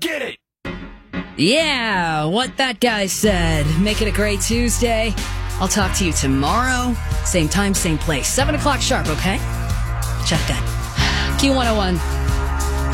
get it! Yeah, what that guy said. Make it a great Tuesday. I'll talk to you tomorrow. Same time, same place. 7 o'clock sharp, okay? Check that. Q101.